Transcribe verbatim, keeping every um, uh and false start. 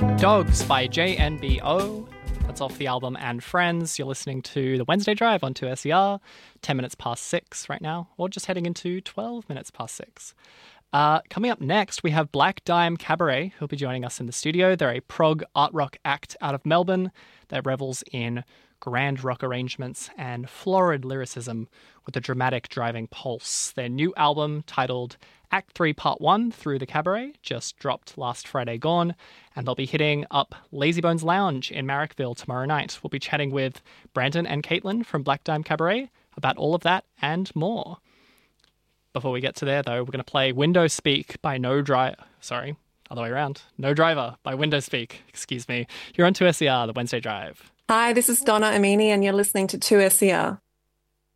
Dogs by J N B O. That's off the album And Friends. You're listening to the Wednesday Drive on two S E R. ten minutes past six right now, or just heading into twelve minutes past six. Uh, coming up next, we have Black Dime Cabaret, who'll be joining us in the studio. They're a prog art rock act out of Melbourne that revels in grand rock arrangements and florid lyricism with a dramatic driving pulse. Their new album, titled Act three Part one, Through the Cabaret, just dropped last Friday gone, and they'll be hitting up Lazybones Lounge in Marrickville tomorrow night. We'll be chatting with Brandon and Caitlin from Black Dime Cabaret about all of that and more. Before we get to there, though, we're going to play Window Speak by No Driver. Sorry, other way around. No Driver by Window Speak. Excuse me. You're on two S E R, the Wednesday Drive. Hi, this is Donna Amini, and you're listening to two S E R.